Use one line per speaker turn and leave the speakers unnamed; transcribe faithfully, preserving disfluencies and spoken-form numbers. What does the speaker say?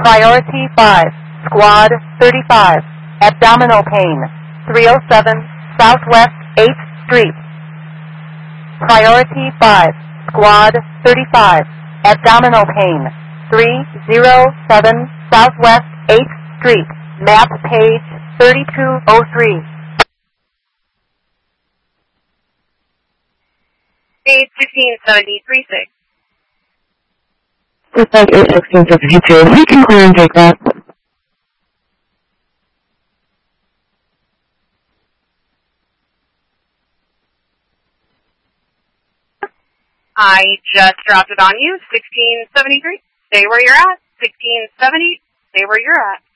Priority five, Squad thirty-five, abdominal pain, three oh seven Southwest eighth Street. Priority five, Squad thirty-five, abdominal pain, three oh seven Southwest eighth Street, map page thirty-two oh three.
Page sixteen seventy-three six.
Suspect eight sixteen seventy-two. We can clear and take that.
I just dropped it on you, sixteen seventy-three. Stay where you're at. sixteen seventy. Stay where you're at.